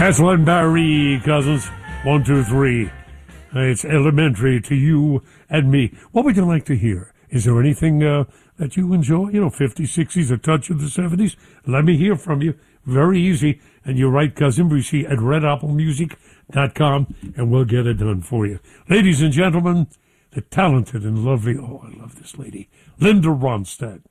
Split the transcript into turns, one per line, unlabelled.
Haslin Barry, cousins. 1, 2, 3. It's elementary to you and me. What would you like to hear? Is there anything that you enjoy? 50s, 60s, a touch of the 70s? Let me hear from you. Very easy. And you write Cousin Brucey at redapplemusic.com, and we'll get it done for you. Ladies and gentlemen, the talented and lovely, I love this lady, Linda Ronstadt.